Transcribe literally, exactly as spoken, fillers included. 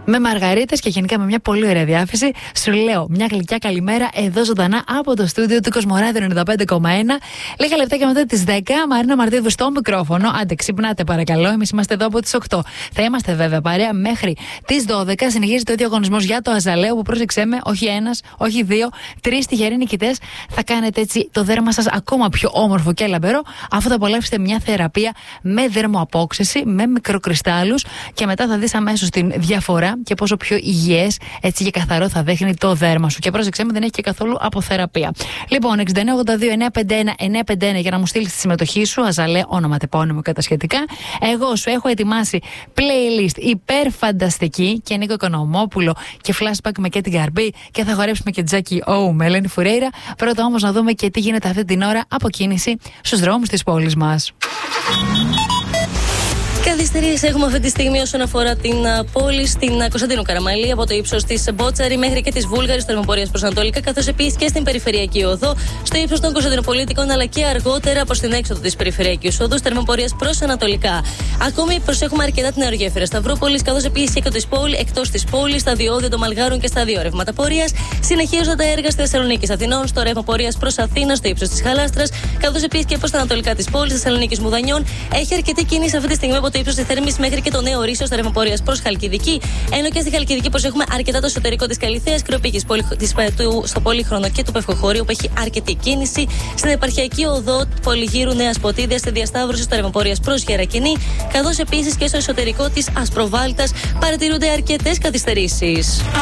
Με μαργαρίτες και γενικά με μια πολύ ωραία διάθεση. Σου λέω μια γλυκιά καλημέρα εδώ ζωντανά από το στούντιο του Κοσμοράδιο ενενήντα πέντε κόμμα ένα. Λίγα λεπτάκια μετά τις δέκα, Μαρίνα Μαρτίδου στο μικρόφωνο. Άντε, ξυπνάτε παρακαλώ. Εμείς είμαστε εδώ από τις οκτώ. Θα είμαστε βέβαια παρέα μέχρι τις δώδεκα. Συνεχίζεται ο διαγωνισμός για το Αζαλέο που, πρόσεξέ με, όχι ένας, όχι δύο, τρεις τυχεροί νικητές. Θα κάνετε έτσι το δέρμα σας ακόμα πιο όμορφο και λαμπερό, αφού θα απολαύσετε μια θεραπεία με δερμοαπόξεση, με μικροκριστάλλους και μετά θα δεις αμέσως την διαφορά και πόσο πιο υγιές έτσι και καθαρό θα δείχνει το δέρμα σου. Και πρόσεξε με, δεν έχει και καθόλου αποθεραπεία. Λοιπόν, εξήντα εννέα ογδόντα δύο εννιακόσια πενήντα ένα εννιακόσια πενήντα ένα για να μου στείλεις τη συμμετοχή σου, Αζαλέ, όνομα, τεπώνυμο και τα σχετικά. Εγώ σου έχω ετοιμάσει playlist υπερφανταστική και Νίκο Οικονομόπουλο και flashback με και την Καρμπή και θα χορέψουμε και Τζάκι Ου με Ελένη Φουρέιρα. Πρώτα όμως να δούμε και τι γίνεται αυτή την ώρα από κίνηση στους δρόμους της πόλης μας. Καθυστερίες έχουμε αυτή τη στιγμή όσον αφορά την uh, πόλη στην uh, Κωνσταντίνου Καραμαλή, από το ύψος της Μπότσαρη μέχρι και της Βούλγαρης θερμοπορίας προς Ανατολικά, καθώς επίσης και στην Περιφερειακή Οδό, στο ύψος των Κωνσταντινοπολίτικων, αλλά και αργότερα προς την έξοδο της Περιφερειακής Οδού, θερμοπορίας προς Ανατολικά. Ακόμη προσέχουμε αρκετά την αερογέφυρα Σταυρούπολης, καθώς επίσης και εκτός της πόλης, εκτός της πόλης, στα διόδια των Μαλγάρων και στα δύο ρεύματα πορείας. Συνεχίζονται τα έργα στη Θεσσαλονίκη Αθηνών, στο ρεύμα πορείας προς Αθήνα, στο ύψος της Χαλάστρας, καθώς επίσης και προς τα ανατολικά της πόλης, Θεσσαλονίκης Μουδανιών. Έχει αρκετή κίνηση αυτή τη στιγμή από το ύψος της Θέρμης μέχρι και το Νέο Ρήσο στα ρεύμα προς Χαλκιδική. Ενώ και στη Χαλκιδική προσέχουμε αρκετά το εσωτερικό της Καλιθέας, Κρεοπίκης, στο Πολύχρονο και του Πευκοχωρίου που έχει αρκετή κίνηση. Στην επαρχιακή οδό Πολυγύρου Νέας Ποτίδια, στη διασταύρωση στο ρεύμα προς Γερακινή, καθώς επίσης και στο εσωτερικό της Ασπροβάλτας παρατηρούνται αρκετές καθυστερήσεις.